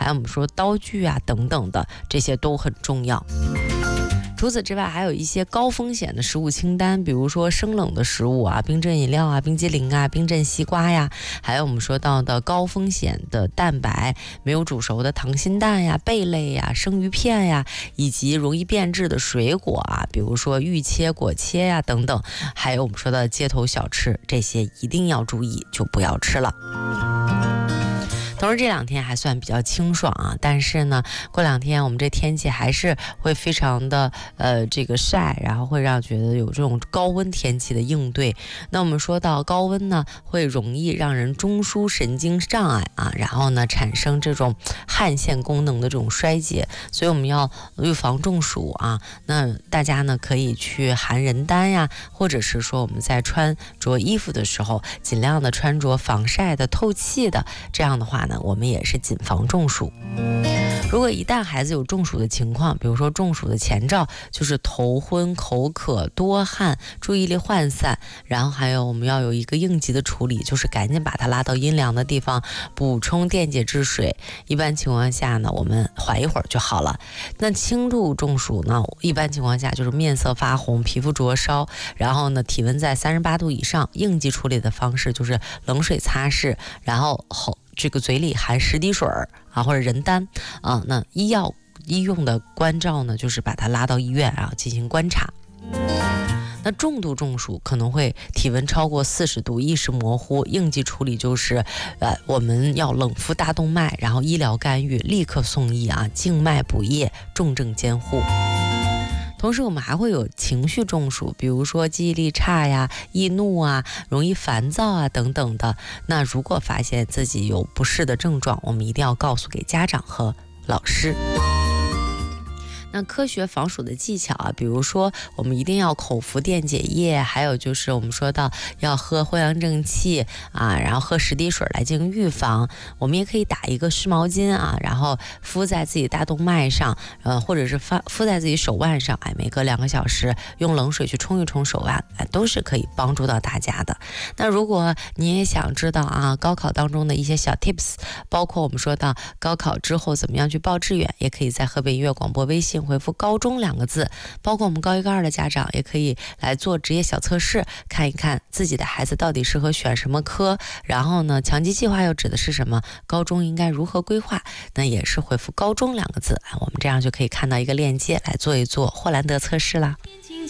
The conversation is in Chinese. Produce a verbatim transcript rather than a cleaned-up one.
还有我们说刀具啊等等的，这些都很重要。除此之外，还有一些高风险的食物清单，比如说生冷的食物啊，冰镇饮料啊，冰激凌啊，冰镇西瓜呀，还有我们说到的高风险的蛋白，没有煮熟的溏心蛋呀、贝类呀、生鱼片呀，以及容易变质的水果啊，比如说预切、果切呀等等，还有我们说的街头小吃，这些一定要注意，就不要吃了。同时这两天还算比较清爽啊，但是呢，过两天我们这天气还是会非常的呃这个晒，然后会让觉得有这种高温天气的应对。那我们说到高温呢，会容易让人中枢神经障碍啊，然后呢产生这种汗腺功能的这种衰竭，所以我们要预防中暑啊。那大家呢可以去含人丹呀，或者是说我们在穿着衣服的时候，尽量的穿着防晒的、透气的，这样的话呢，我们也是谨防中暑。如果一旦孩子有中暑的情况，比如说中暑的前兆就是头昏、口渴、多汗、注意力涣散，然后还有我们要有一个应急的处理，就是赶紧把他拉到阴凉的地方补充电解质水。一般情况下呢，我们缓一会儿就好了。那轻度中暑呢，一般情况下就是面色发红、皮肤灼烧，然后呢体温在三十八度以上。应急处理的方式就是冷水擦拭，然后后这个嘴里含十滴水啊，或者人丹啊。那医药医用的关照呢，就是把它拉到医院啊进行观察。那重度中暑可能会体温超过四十度，意识模糊，应急处理就是呃我们要冷敷大动脉，然后医疗干预，立刻送医啊，静脉补液，重症监护。同时我们还会有情绪中暑，比如说记忆力差呀、易怒啊、容易烦躁啊等等的。那如果发现自己有不适的症状，我们一定要告诉给家长和老师。那科学防暑的技巧啊，比如说我们一定要口服电解液，还有就是我们说到要喝藿香正气啊，然后喝十滴水来进行预防。我们也可以打一个湿毛巾啊，然后敷在自己大动脉上，呃，或者是敷敷在自己手腕上，哎，每隔两个小时用冷水去冲一冲手腕，哎，都是可以帮助到大家的。那如果你也想知道啊，高考当中的一些小 tips， 包括我们说到高考之后怎么样去报志愿，也可以在河北音乐广播微信回复高中两个字，包括我们高一高二的家长也可以来做职业小测试，看一看自己的孩子到底适合选什么科，然后呢强基计划又指的是什么，高中应该如何规划，那也是回复高中两个字，我们这样就可以看到一个链接来做一做霍兰德测试啦。